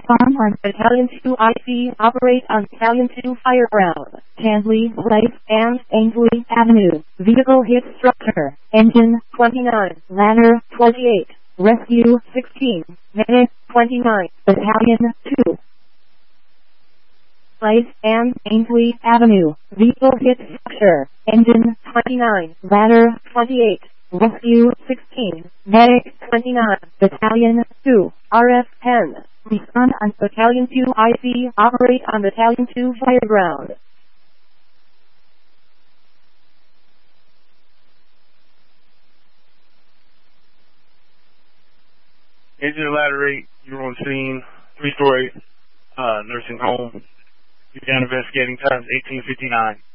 Respond on Battalion 2 IC. Operate on Battalion 2 Fireground. Chandley, Rice, and Ainsley Avenue. Vehicle hit structure. Engine 29. Ladder 28. Rescue 16. Medic 29. Battalion 2. Rice and Ainsley Avenue. Vehicle hit structure. Engine 29. Ladder 28. Rescue 16. Medic 29. Battalion 2. RF 10. Respond on Battalion 2 IC. Operate on Battalion 2 Fireground. Engine Ladder 8, you're on scene, 3-story nursing home. You're down investigating times 1859.